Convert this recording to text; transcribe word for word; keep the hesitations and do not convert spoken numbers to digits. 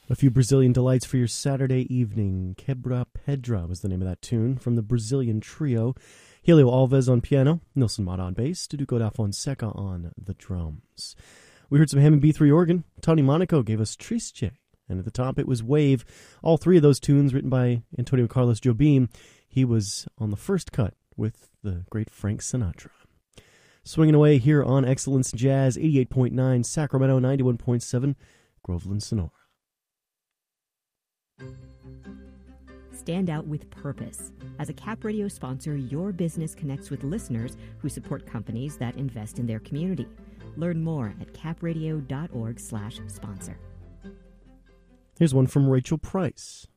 A few Brazilian delights for your Saturday evening. Quebra Pedra was the name of that tune from the Brazilian trio. Helio Alves on piano, Nilson Mata on bass, Duduco da Fonseca on the drums. We heard some Hammond B three organ. Tony Monaco gave us Triste. And at the top it was Wave. All three of those tunes written by Antonio Carlos Jobim. He was on the first cut with the great Frank Sinatra. Swinging away here on Excellence Jazz, eighty-eight point nine, Sacramento, ninety-one point seven, Groveland, Sonora. Stand out with purpose. As a Cap Radio sponsor, your business connects with listeners who support companies that invest in their community. Learn more at capradio.org slash sponsor. Here's one from Rachel Price.